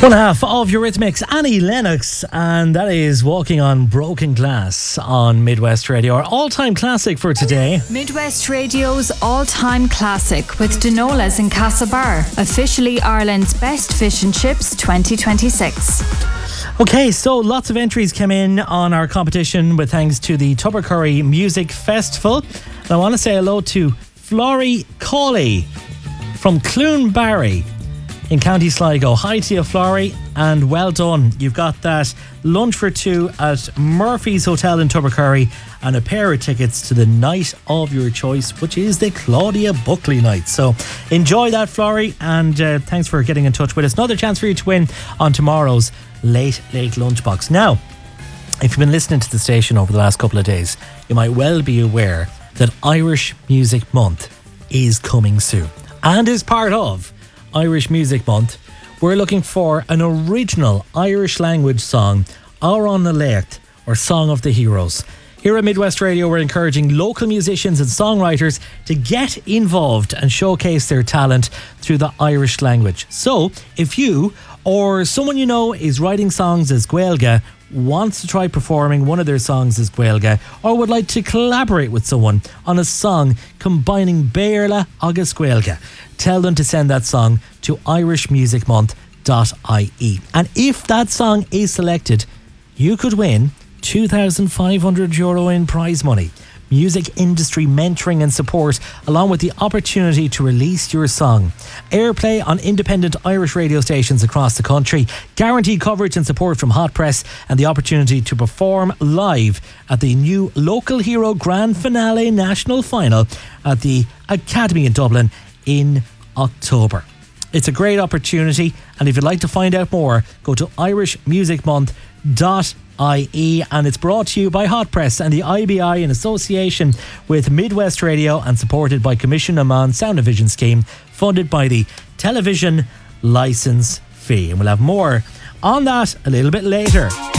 One half of Eurythmics, Annie Lennox, and that is Walking on Broken Glass on Midwest Radio, our all-time classic for today. Midwest Radio's all-time classic with Denolas in Castlebar, officially Ireland's best fish and chips 2026. Okay, so lots of entries came in on our competition with thanks to the Tubbercurry Music Festival. And I want to say hello to Florrie Cawley from Cloonbarry in County Sligo. Hi to you, Florrie, and well done. You've got that lunch for two at Murphy's Hotel in Tubbercurry and a pair of tickets to the night of your choice, which is the Claudia Buckley night. So enjoy that, Florrie, and thanks for getting in touch with us. Another chance for you to win on tomorrow's Late Lunchbox. Now, if you've been listening to the station over the last couple of days, you might well be aware that Irish Music Month is coming soon. And as part of Irish Music Month, we're looking for an original Irish language song, Áran na Léirt, or Song of the Heroes. Here at Midwest Radio, we're encouraging local musicians and songwriters to get involved and showcase their talent through the Irish language. So, if you or someone you know is writing songs as Gaeilge, wants to try performing one of their songs as Gaeilge, or would like to collaborate with someone on a song combining Béarla agus Gaeilge, tell them to send that song to irishmusicmonth.ie. And if that song is selected, you could win €2,500 in prize money, music industry mentoring and support, along with the opportunity to release your song, airplay on independent Irish radio stations across the country, guaranteed coverage and support from Hot Press, and the opportunity to perform live at the new Local Hero Grand Finale National Final at the Academy in Dublin in October. It's a great opportunity, and if you'd like to find out more, go to irishmusicmonth.ie. And it's brought to you by Hot Press and the IBI in association with Midwest Radio and supported by Commission Amman Sound and Vision Scheme, funded by the Television Licence Fee. And we'll have more on that a little bit later.